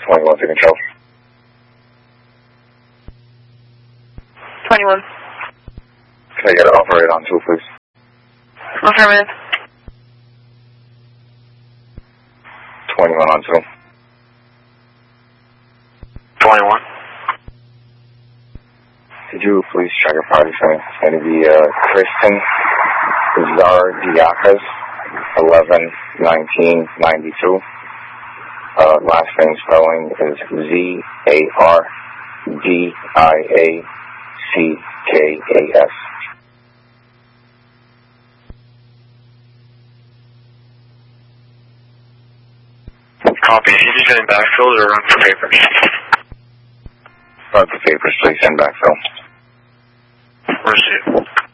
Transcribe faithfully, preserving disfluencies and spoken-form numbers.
twenty-one to control. twenty-one. Can I get an operator on two, please? Affirmative. twenty-one on two. twenty-one. Could you please check your party for me? It's going to be uh, Kristen Zardiakas, eleven nineteen ninety-two. Uh, last name spelling is Z A R D I A C K A S. Copy. Is he sending backfills or run for papers? Run for papers, please, and backfill. Where's it?